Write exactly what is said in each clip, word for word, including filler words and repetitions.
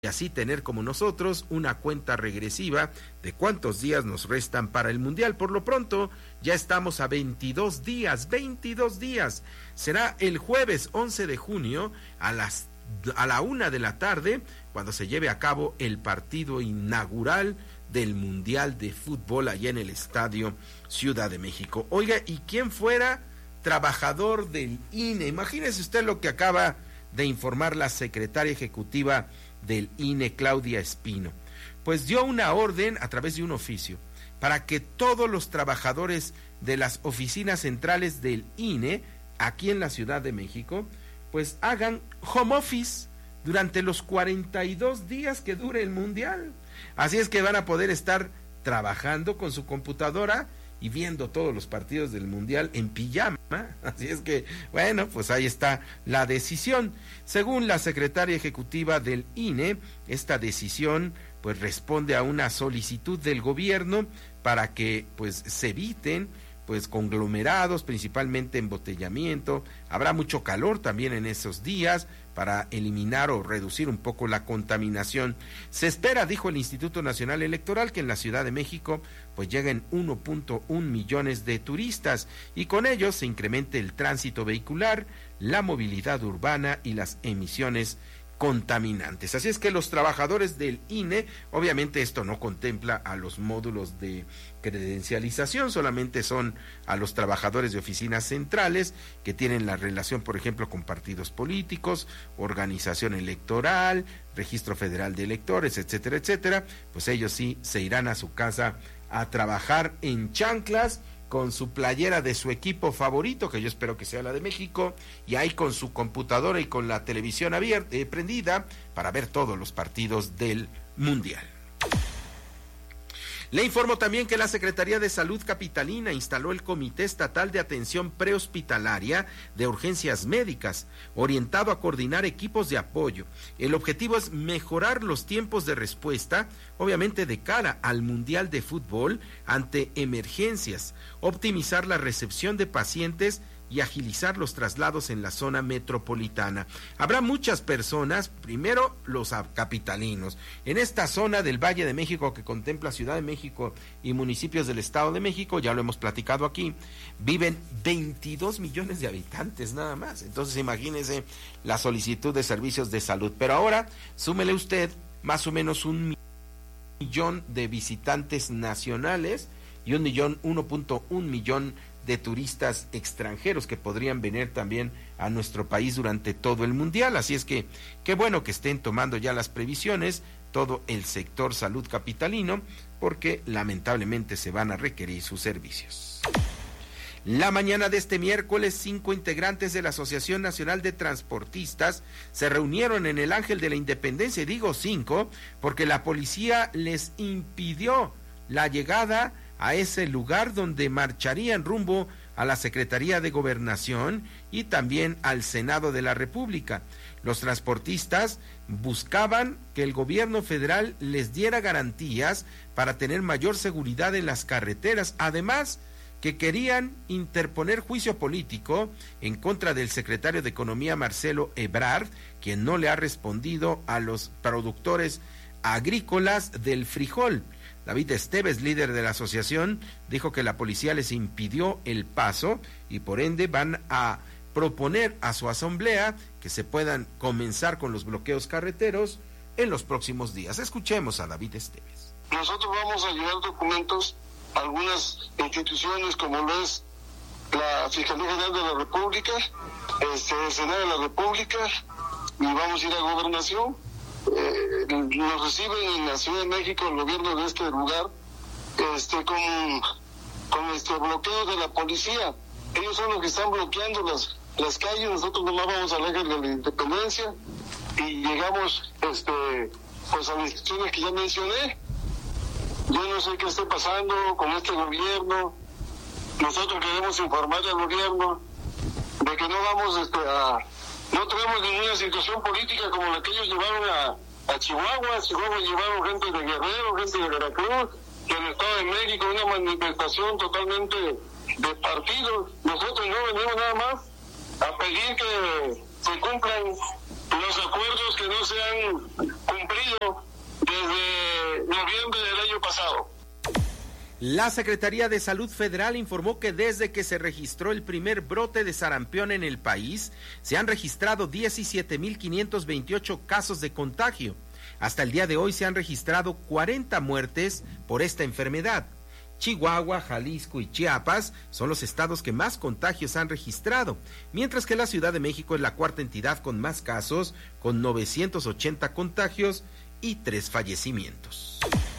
y así tener como nosotros una cuenta regresiva de cuántos días nos restan para el Mundial. Por lo pronto, ya estamos a veintidós días, veintidós días. Será el jueves once de junio a las a la una de la tarde cuando se lleve a cabo el partido inaugural del Mundial de Fútbol allá en el Estadio Ciudad de México. Oiga, ¿y quién fuera trabajador del I N E? Imagínese usted lo que acaba de informar la secretaria ejecutiva del I N E, Claudia Espino. Pues dio una orden a través de un oficio para que todos los trabajadores de las oficinas centrales del I N E aquí en la Ciudad de México pues hagan home office durante los cuarenta y dos días que dure el Mundial. Así es que van a poder estar trabajando con su computadora y viendo todos los partidos del Mundial en pijama. Así es que, bueno, pues ahí está la decisión. Según la secretaria ejecutiva del I N E, esta decisión pues responde a una solicitud del gobierno para que pues se eviten pues conglomerados, principalmente embotellamiento. Habrá mucho calor también en esos días para eliminar o reducir un poco la contaminación. Se espera, dijo el Instituto Nacional Electoral, que en la Ciudad de México pues lleguen uno punto uno millones de turistas y con ello se incremente el tránsito vehicular, la movilidad urbana y las emisiones contaminantes. Así es que los trabajadores del I N E, obviamente esto no contempla a los módulos de credencialización, solamente son a los trabajadores de oficinas centrales que tienen la relación, por ejemplo, con partidos políticos, organización electoral, registro federal de electores, etcétera, etcétera. Pues ellos sí se irán a su casa a trabajar en chanclas, con su playera de su equipo favorito, que yo espero que sea la de México, y ahí con su computadora y con la televisión abierta, eh, prendida, para ver todos los partidos del Mundial. Le informo también que la Secretaría de Salud Capitalina instaló el Comité Estatal de Atención Prehospitalaria de Urgencias Médicas, orientado a coordinar equipos de apoyo. El objetivo es mejorar los tiempos de respuesta, obviamente de cara al Mundial de Fútbol ante emergencias, optimizar la recepción de pacientes y agilizar los traslados en la zona metropolitana. Habrá muchas personas, primero los capitalinos, en esta zona del Valle de México que contempla Ciudad de México y municipios del Estado de México, ya lo hemos platicado aquí, viven veintidós millones de habitantes nada más. Entonces imagínense la solicitud de servicios de salud. Pero ahora súmele usted más o menos un millón de visitantes nacionales y un millón, uno punto uno millón de turistas extranjeros que podrían venir también a nuestro país durante todo el Mundial. Así es que qué bueno que estén tomando ya las previsiones todo el sector salud capitalino, porque lamentablemente se van a requerir sus servicios. La mañana de este miércoles, cinco integrantes de la Asociación Nacional de Transportistas se reunieron en el Ángel de la Independencia, y digo cinco porque la policía les impidió la llegada a ese lugar donde marcharían rumbo a la Secretaría de Gobernación y también al Senado de la República. Los transportistas buscaban que el gobierno federal les diera garantías para tener mayor seguridad en las carreteras, además que querían interponer juicio político en contra del secretario de Economía Marcelo Ebrard, quien no le ha respondido a los productores agrícolas del frijol. David Esteves, líder de la asociación, dijo que la policía les impidió el paso y por ende van a proponer a su asamblea que se puedan comenzar con los bloqueos carreteros en los próximos días. Escuchemos a David Esteves. Nosotros vamos a llevar documentos a algunas instituciones como lo es la Fiscalía General de la República, este, el Senado de la República, y vamos a ir a Gobernación. Eh, nos reciben en la Ciudad de México el gobierno de este lugar este con con este bloqueo de la policía. Ellos son los que están bloqueando las las calles. Nosotros nomás vamos al Ángel de la Independencia y llegamos este pues a las instituciones que ya mencioné. Yo no sé qué esté pasando con este gobierno. Nosotros queremos informar al gobierno de que no vamos este a no tenemos ninguna situación política como la que ellos llevaron a, a Chihuahua. A Chihuahua llevaron gente de Guerrero, gente de Veracruz, que en el Estado de México una manifestación totalmente de partidos. Nosotros no venimos nada más a pedir que se cumplan los acuerdos que no se han cumplido desde noviembre del año pasado. La Secretaría de Salud Federal informó que desde que se registró el primer brote de sarampión en el país, se han registrado diecisiete mil quinientos veintiocho casos de contagio. Hasta el día de hoy se han registrado cuarenta muertes por esta enfermedad. Chihuahua, Jalisco y Chiapas son los estados que más contagios han registrado, mientras que la Ciudad de México es la cuarta entidad con más casos, con novecientos ochenta contagios y tres fallecimientos.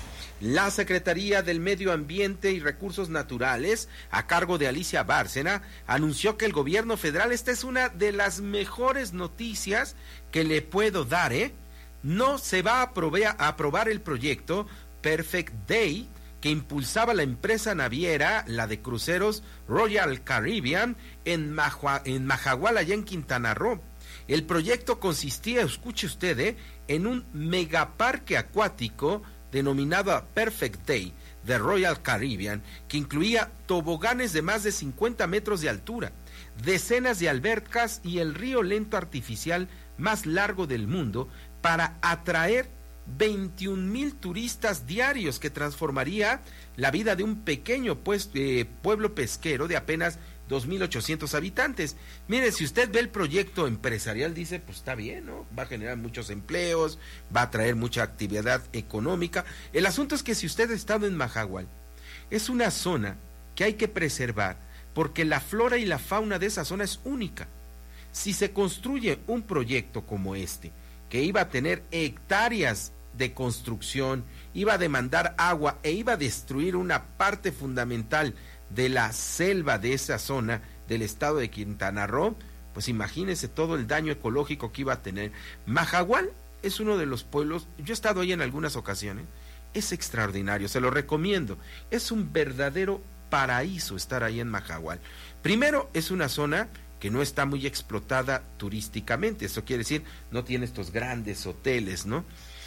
La Secretaría del Medio Ambiente y Recursos Naturales, a cargo de Alicia Bárcena, anunció que el gobierno federal, esta es una de las mejores noticias que le puedo dar, ¿eh? No se va a aprobar, a aprobar el proyecto Perfect Day que impulsaba la empresa naviera, la de cruceros Royal Caribbean, en, Majua, en Majagual, allá en Quintana Roo. El proyecto consistía, escuche usted, ¿eh? en un megaparque acuático denominado Perfect Day de Royal Caribbean, que incluía toboganes de más de cincuenta metros de altura, decenas de albercas y el río lento artificial más largo del mundo, para atraer veintiún mil turistas diarios, que transformaría la vida de un pequeño pues, eh, pueblo pesquero de apenas dos mil ochocientos habitantes. Mire, si usted ve el proyecto empresarial, dice, pues está bien, ¿no? Va a generar muchos empleos, va a traer mucha actividad económica. El asunto es que si usted ha estado en Majagual, es una zona que hay que preservar, porque la flora y la fauna de esa zona es única. Si se construye un proyecto como este, que iba a tener hectáreas de construcción, iba a demandar agua e iba a destruir una parte fundamental de la selva de esa zona del estado de Quintana Roo, pues imagínense todo el daño ecológico que iba a tener. Majagual es uno de los pueblos, yo he estado ahí en algunas ocasiones, es extraordinario, se lo recomiendo, es un verdadero paraíso estar ahí en Majagual. Primero, es una zona que no está muy explotada turísticamente, eso quiere decir, no tiene estos grandes hoteles, ¿no?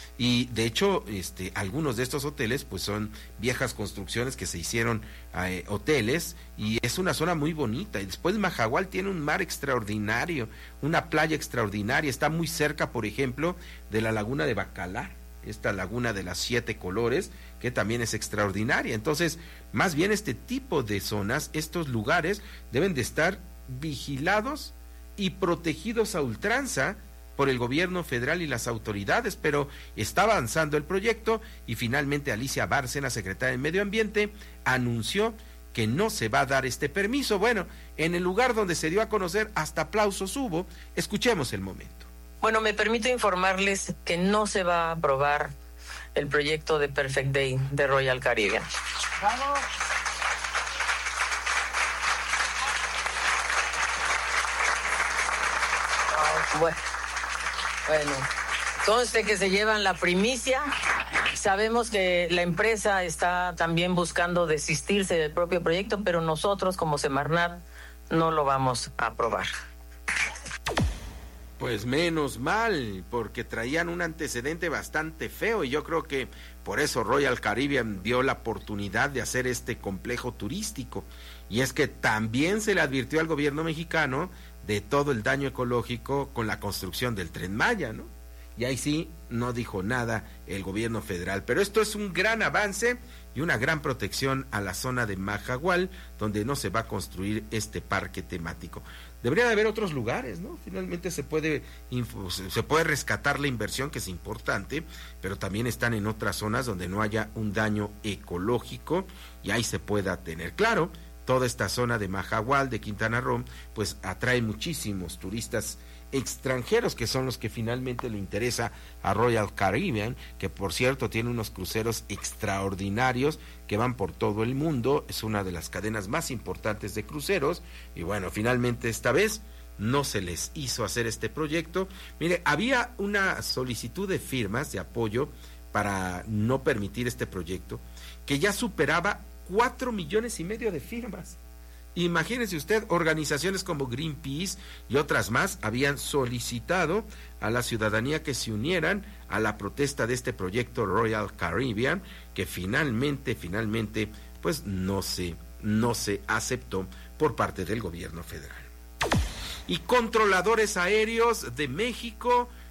Y de hecho, este, algunos de estos hoteles pues son viejas construcciones que se hicieron eh, hoteles, y es una zona muy bonita. Y después Majagual tiene un mar extraordinario, una playa extraordinaria, está muy cerca, por ejemplo, de la laguna de Bacalar, esta laguna de las siete colores, que también es extraordinaria. Entonces, más bien este tipo de zonas, estos lugares deben de estar vigilados y protegidos a ultranza por el gobierno federal y las autoridades, pero está avanzando el proyecto y finalmente Alicia Bárcena, secretaria de Medio Ambiente, anunció que no se va a dar este permiso. Bueno, en el lugar donde se dio a conocer, hasta aplausos hubo. Escuchemos el momento. Bueno, me permito informarles que no se va a aprobar el proyecto de Perfect Day de Royal Caribbean. ¡Vamos! Bueno. Bueno, conste que se llevan la primicia. Sabemos que la empresa está también buscando desistirse del propio proyecto, pero nosotros como Semarnat no lo vamos a aprobar. Pues menos mal, porque traían un antecedente bastante feo, y yo creo que por eso Royal Caribbean dio la oportunidad de hacer este complejo turístico. Y es que también se le advirtió al gobierno mexicano de todo el daño ecológico con la construcción del Tren Maya, ¿no? Y ahí sí no dijo nada el gobierno federal, pero esto es un gran avance y una gran protección a la zona de Majagual, donde no se va a construir este parque temático. Debería de haber otros lugares, ¿no? Finalmente se puede se puede rescatar la inversión, que es importante, pero también están en otras zonas donde no haya un daño ecológico y ahí se pueda tener. Claro, toda esta zona de Majagual, de Quintana Roo, pues atrae muchísimos turistas extranjeros, que son los que finalmente le interesa a Royal Caribbean, que por cierto tiene unos cruceros extraordinarios que van por todo el mundo, es una de las cadenas más importantes de cruceros, y bueno, finalmente esta vez no se les hizo hacer este proyecto. Mire, había una solicitud de firmas de apoyo para no permitir este proyecto, que ya superaba cuatro millones y medio de firmas. Imagínese usted, organizaciones como Greenpeace y otras más habían solicitado a la ciudadanía que se unieran a la protesta de este proyecto Royal Caribbean, que finalmente, finalmente, pues no se, no se aceptó por parte del gobierno federal. Y controladores aéreos de México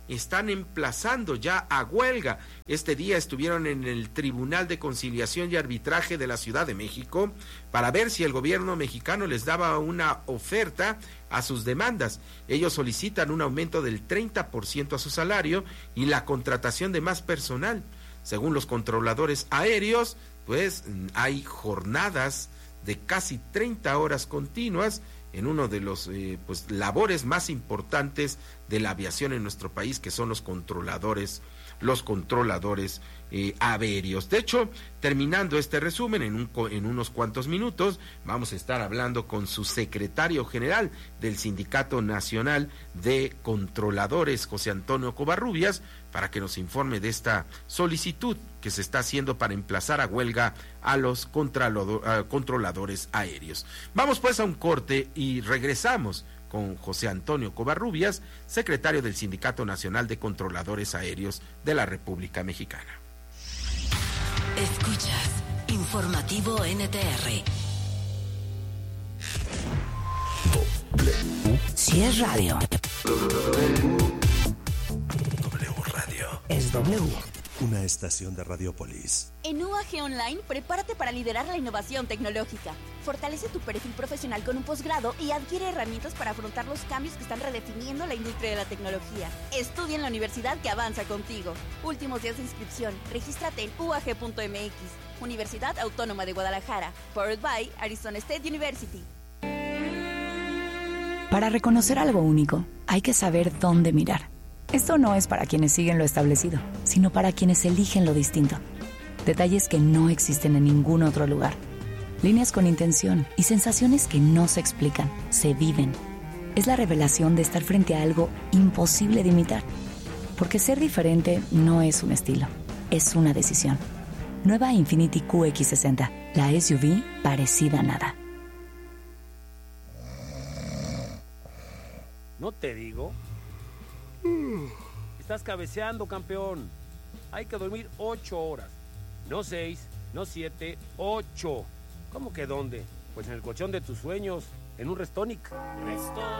están emplazando ya a huelga. Este día estuvieron en el Tribunal de Conciliación y Arbitraje de la Ciudad de México para ver si el gobierno mexicano les daba una oferta a sus demandas. Ellos solicitan un aumento del treinta por ciento a su salario y la contratación de más personal. Según los controladores aéreos, pues hay jornadas de casi treinta horas continuas en uno de los eh, pues labores más importantes de la aviación en nuestro país, que son los controladores, los controladores eh, aéreos. De hecho, terminando este resumen, en, un, en unos cuantos minutos, vamos a estar hablando con su secretario general del Sindicato Nacional de Controladores, José Antonio Covarrubias, para que nos informe de esta solicitud que se está haciendo para emplazar a huelga a los controladores aéreos. Vamos pues a un corte y regresamos con José Antonio Covarrubias, secretario del Sindicato Nacional de Controladores Aéreos de la República Mexicana. Escuchas Informativo N T R. Si es radio, W Radio. Es W. Una estación de Radiopolis. En U A G Online, prepárate para liderar la innovación tecnológica. Fortalece tu perfil profesional con un posgrado y adquiere herramientas para afrontar los cambios que están redefiniendo la industria de la tecnología. Estudia en la universidad que avanza contigo. Últimos días de inscripción. Regístrate en U A G punto M X. Universidad Autónoma de Guadalajara. Powered by Arizona State University. Para reconocer algo único, hay que saber dónde mirar. Esto no es para quienes siguen lo establecido, sino para quienes eligen lo distinto. Detalles que no existen en ningún otro lugar. Líneas con intención y sensaciones que no se explican, se viven. Es la revelación de estar frente a algo imposible de imitar. Porque ser diferente no es un estilo, es una decisión. Nueva Infiniti Q X sesenta, la S U V parecida a nada. ¿No te digo? Estás cabeceando, campeón. Hay que dormir ocho horas. No seis, no siete, ocho. ¿Cómo que dónde? Pues en el colchón de tus sueños, en un Restonic. Restonic.